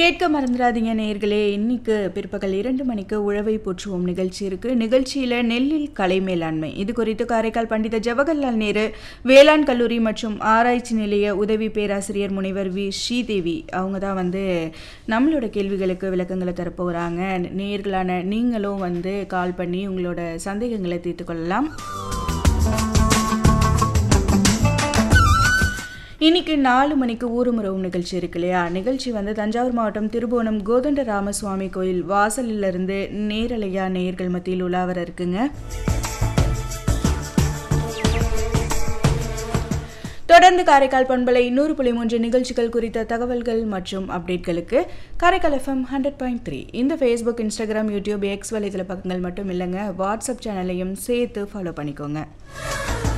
கேட்க மறந்துடாதீங்க நேயர்களே. இன்னைக்கு பிற்பகல் 2 மணிக்கு உழவை போற்றுவோம் நிகழ்ச்சி இருக்கு. நிகழ்ச்சியில நெல்லில் கலை மேலாண்மை இது குறித்து காரைக்கால் பண்டித ஜவஹர்லால் நேரு வேளாண் கல்லூரி மற்றும் ஆராய்ச்சி நிலைய உதவி பேராசிரியர் முனைவர் வி ஸ்ரீதேவி அவங்க தான் நம்மளோட கேள்விகளுக்கு விளக்கங்களை தரப்போகிறாங்க. நேயர்களான நீங்களும் கால் பண்ணி உங்களோட சந்தேகங்களை தீர்த்து கொள்ளலாம். இன்னைக்கு 4 மணிக்கு ஊருமுறவும் நிகழ்ச்சி இருக்கு இல்லையா? நிகழ்ச்சி தஞ்சாவூர் மாவட்டம் திருபுவனம் கோதண்ட ராமசுவாமி கோயில் வாசலிலிருந்து நேரலையா நேயர்கள் மத்தியில் உலாவர இருக்குங்க. தொடர்ந்து காரைக்கால் பண்பலை 100.3 நிகழ்ச்சிகள் குறித்த தகவல்கள் மற்றும் அப்டேட்களுக்கு காரைக்கால் FM 100.3 இந்த ஃபேஸ்புக், இன்ஸ்டாகிராம், யூடியூப், எக்ஸ் வலைதள பக்கங்கள் மட்டும் இல்லைங்க, வாட்ஸ்அப் சேனலையும் சேர்த்து ஃபாலோ பண்ணிக்கோங்க.